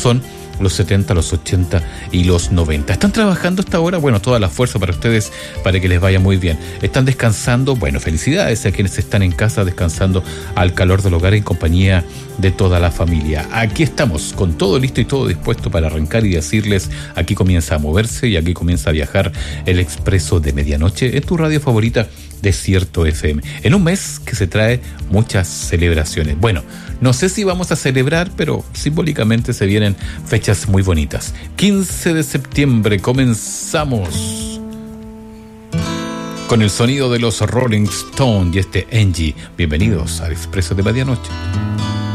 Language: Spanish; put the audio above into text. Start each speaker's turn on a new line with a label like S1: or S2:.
S1: son los 70, los 80 y los 90. ¿Están trabajando hasta ahora? Bueno, toda la fuerza para ustedes, para que les vaya muy bien. ¿Están descansando? Bueno, felicidades a quienes están en casa descansando al calor del hogar en compañía de toda la familia. Aquí estamos, con todo listo y todo dispuesto para arrancar y decirles, aquí comienza a moverse y aquí comienza a viajar el Expreso de Medianoche en tu radio favorita, Desierto FM, en un mes que se trae muchas celebraciones. Bueno, no sé si vamos a celebrar, pero simbólicamente se vienen fechas muy bonitas. 15 de septiembre comenzamos con el sonido de los Rolling Stones y este Angie. Bienvenidos al Expreso de Medianoche.